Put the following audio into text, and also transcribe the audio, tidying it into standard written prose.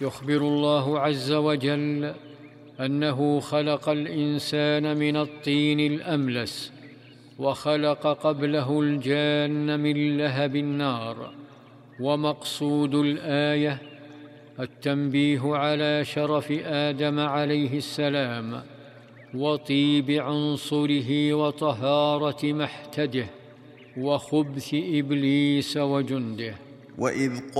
يخبر الله عز وجل أنه خلق الإنسان من الطين الأملس، وخلق قبله الجان من لهب النار. ومقصود الآية التنبيه على شرف آدم عليه السلام وطيب عنصره وطهارة محتده وخبث إبليس وجنده. وإذ